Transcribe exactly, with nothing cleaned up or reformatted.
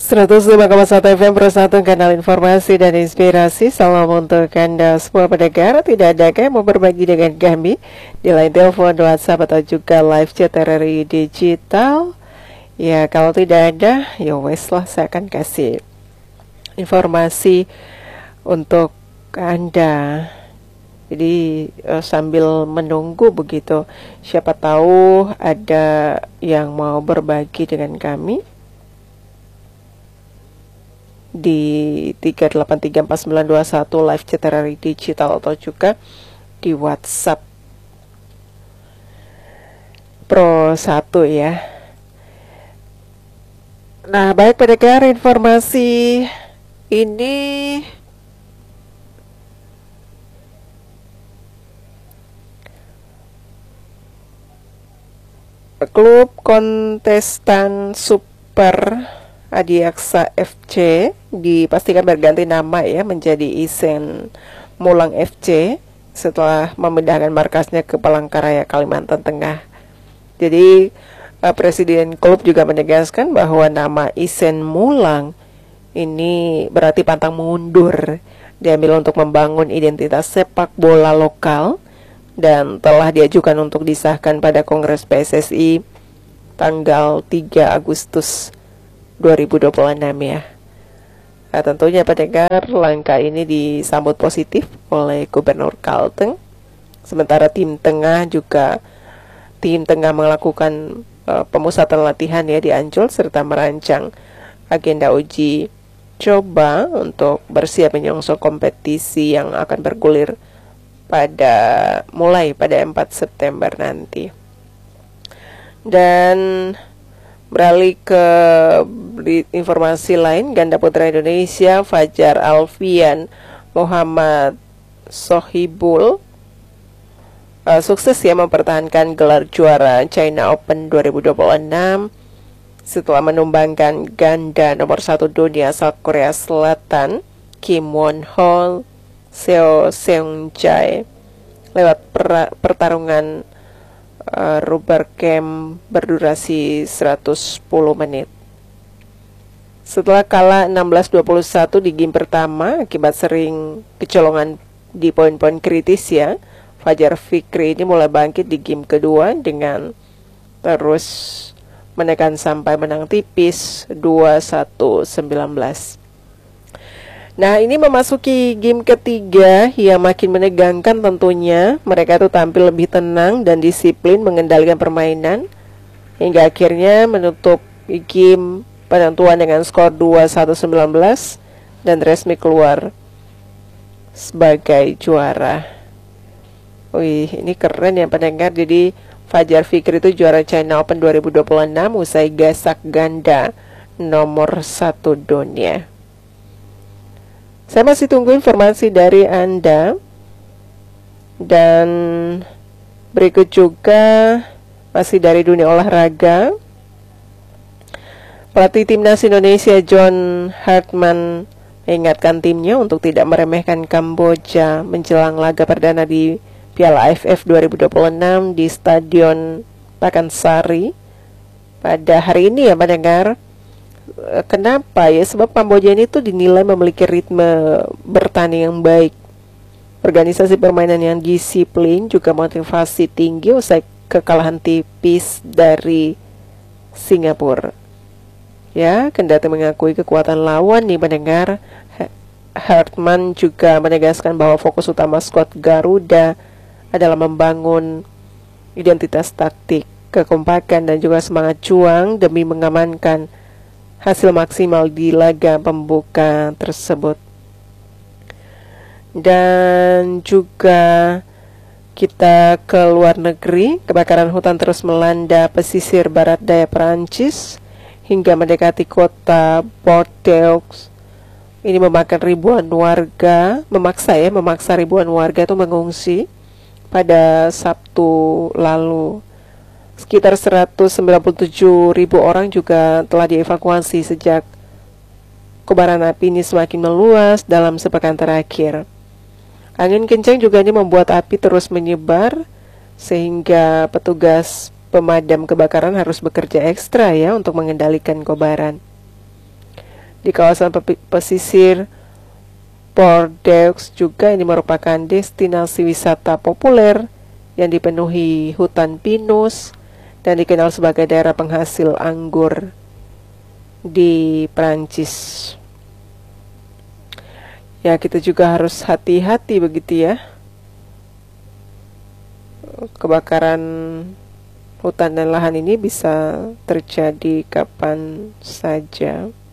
seratus lima koma satu F M Persatuan Kanal Informasi dan Inspirasi. Salam untuk Anda semua pendengar. Tidak ada yang mau berbagi dengan kami di line telepon, WhatsApp atau juga live chat R R I Digital. Ya kalau tidak ada, ya wes lah, saya akan kasih informasi untuk Anda. Jadi uh, sambil menunggu begitu, siapa tahu ada yang mau berbagi dengan kami di tiga delapan tiga empat sembilan dua satu live chat R R I Digital atau juga di WhatsApp Pro satu ya. Nah, baik pendengar, informasi ini klub kontestan Super Adiaksa F C dipastikan berganti nama ya menjadi Isen Mulang F C setelah memindahkan markasnya ke Palangkaraya, Kalimantan Tengah. Jadi uh, Presiden klub juga menegaskan bahwa nama Isen Mulang ini berarti pantang mundur, diambil untuk membangun identitas sepak bola lokal dan telah diajukan untuk disahkan pada Kongres P S S I tanggal tiga Agustus dua ribu dua puluh enam ya. Nah, tentunya pendengar, langkah ini disambut positif oleh Gubernur Kalteng. Sementara tim tengah juga tim tengah melakukan uh, pemusatan latihan ya di Ancol serta merancang agenda uji coba untuk bersiap menyongsong kompetisi yang akan bergulir pada mulai pada empat September nanti. Dan beralih ke informasi lain, ganda putra Indonesia Fajar Alfian Muhammad Sohibul uh, sukses ya mempertahankan gelar juara China Open dua ribu dua puluh enam setelah menumbangkan ganda nomor satu dunia asal Korea Selatan Kim Won Ho Seo Seung Jae lewat per pertarungan uh, rubber game berdurasi seratus sepuluh menit. Setelah kalah enam belas dua puluh satu di game pertama akibat sering kecolongan di poin-poin kritis ya, Fajar Fikri ini mulai bangkit di game kedua dengan terus menekan sampai menang tipis dua puluh satu sembilan belas. Nah, ini memasuki game ketiga yang makin menegangkan tentunya. Mereka itu tampil lebih tenang dan disiplin mengendalikan permainan hingga akhirnya menutup game penentuan dengan skor dua puluh satu sembilan belas dan resmi keluar sebagai juara. Wih, ini keren ya pendengar. Jadi Fajar Fikri itu juara China Open dua ribu dua puluh enam usai gasak ganda nomor satu dunia. Saya masih tunggu informasi dari Anda. Dan berikut juga masih dari dunia olahraga. Pelatih Timnas Indonesia John Hartman mengingatkan timnya untuk tidak meremehkan Kamboja menjelang laga perdana di Piala A F F dua ribu dua puluh enam di Stadion Pakansari pada hari ini ya pendengar. Kenapa ya? Sebab Kamboja ini tuh dinilai memiliki ritme bertanding yang baik, organisasi permainan yang disiplin, juga motivasi tinggi usai kekalahan tipis dari Singapura. Ya, kendati mengakui kekuatan lawan nih pendengar, Hartman juga menegaskan bahwa fokus utama skuad Garuda adalah membangun identitas taktik, kekompakan dan juga semangat juang demi mengamankan hasil maksimal di laga pembuka tersebut. Dan juga kita ke luar negeri, kebakaran hutan terus melanda pesisir barat daya Perancis hingga mendekati kota Bordeaux. Ini memakan ribuan warga, memaksa ya, memaksa ribuan warga itu mengungsi pada Sabtu lalu. Sekitar seratus sembilan puluh tujuh ribu orang juga telah dievakuasi sejak kobaran api ini semakin meluas dalam sepekan terakhir. Angin kencang juga ini membuat api terus menyebar sehingga petugas pemadam kebakaran harus bekerja ekstra ya untuk mengendalikan kobaran. Di kawasan pesisir Bordeaux juga ini merupakan destinasi wisata populer yang dipenuhi hutan pinus dan dikenal sebagai daerah penghasil anggur di Prancis. Ya, kita juga harus hati-hati begitu ya. Kebakaran hutan dan lahan ini bisa terjadi kapan saja.